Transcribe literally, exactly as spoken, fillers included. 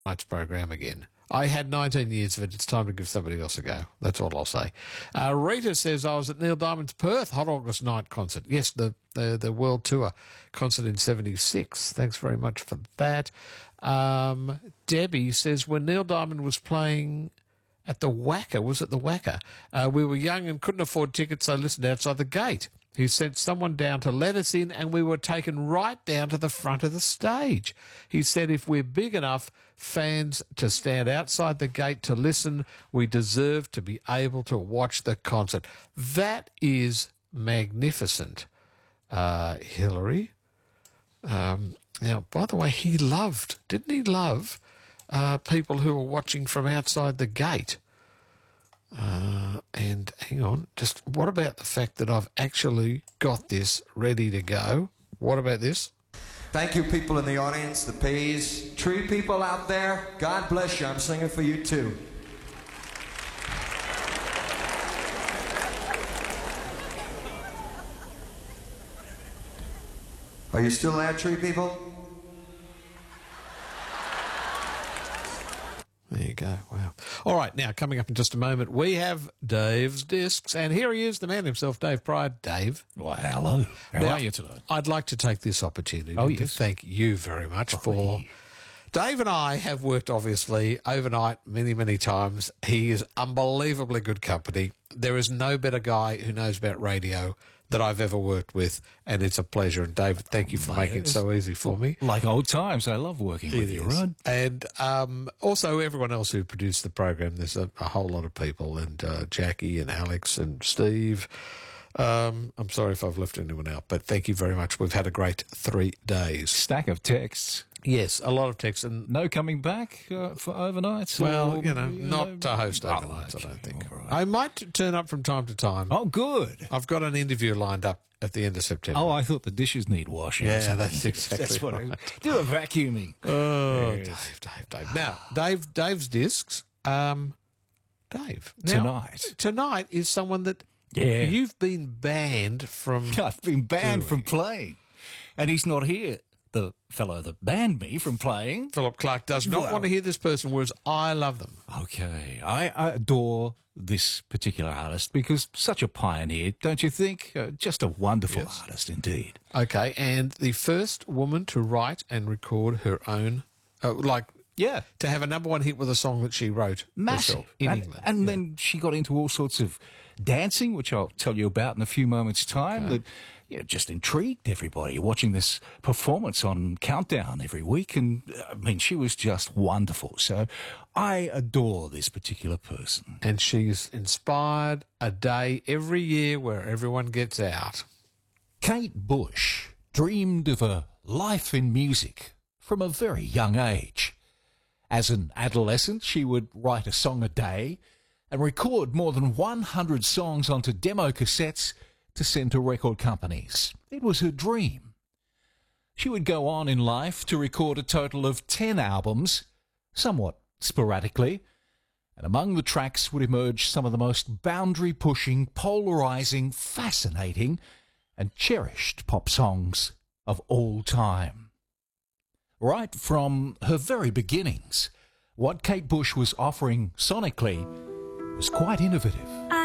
night's program again. I had nineteen years of it. It's time to give somebody else a go. That's all I'll say. Uh, Rita says, I was at Neil Diamond's Perth Hot August Night concert. Yes, the, the, the World Tour concert in seventy-six. Thanks very much for that. Um, Debbie says, when Neil Diamond was playing at the Wacker, was it the Wacker? Uh, we were young and couldn't afford tickets, so listened outside the gate. He sent someone down to let us in, and we were taken right down to the front of the stage. He said if we're big enough fans to stand outside the gate to listen, we deserve to be able to watch the concert. That is magnificent, uh, Hillary. Um, now, by the way, he loved, didn't he love uh, people who were watching from outside the gate? Uh, and hang on, just what about the fact that I've actually got this ready to go? What about this? Thank you, people in the audience, the P's, tree people out there. God bless you. I'm singing for you, too. Are you still there, tree people? There you go. Wow. All right, now, coming up in just a moment, we have Dave's Discs, and here he is, the man himself, Dave Pryor. Dave. Well, hello. How now, are you today? I'd like to take this opportunity oh, to yes. thank you very much oh, for... Yeah. Dave and I have worked, obviously, overnight many, many times. He is unbelievably good company. There is no better guy who knows about radio that I've ever worked with, and it's a pleasure. And David, thank you for Mate, making it so easy for me. Like old times. I love working with It you, is. Rod. And um, also everyone else who produced the program. There's a, a whole lot of people, and uh, Jackie and Alex and Steve. Um, I'm sorry if I've left anyone out, but thank you very much. We've had a great three days. Stack of texts. Yes, a lot of texts. And no coming back uh, for overnights? Well, or, you know, you not know? to host Oh, overnights, okay. I don't think. Right. I might turn up from time to time. Oh, good. I've got an interview lined up at the end of September. Oh, I thought the dishes need washing. Yeah, or something. that's exactly That's what right. I do a vacuuming. Oh, Yes. Dave, Dave, Dave. Now, Dave, Dave's Discs. Um, Dave. Now, Tonight. Tonight is someone that Yeah. you've been banned from. I've been banned doing. from playing. And he's not here. The fellow that banned me from playing. Philip Clark does not Well- want to hear this person words. I love them. Okay. I, I adore this particular artist because such a pioneer, don't you think? Uh, just a wonderful Yes. artist indeed. Okay, and the first woman to write and record her own, uh, like, Yeah. to have a number one hit with a song that she wrote Massive. herself in and England. and Yeah. then she got into all sorts of dancing, which I'll tell you about in a few moments' time, that you know, just intrigued everybody watching this performance on Countdown every week. And, I mean, she was just wonderful. So I adore this particular person. And she's inspired a day every year where everyone gets out. Kate Bush dreamed of a life in music from a very young age. As an adolescent, she would write a song a day and record more than one hundred songs onto demo cassettes to send to record companies. It was her dream. She would go on in life to record a total of ten albums, somewhat sporadically, and among the tracks would emerge some of the most boundary-pushing, polarizing, fascinating, and cherished pop songs of all time. Right from her very beginnings, what Kate Bush was offering sonically was quite innovative.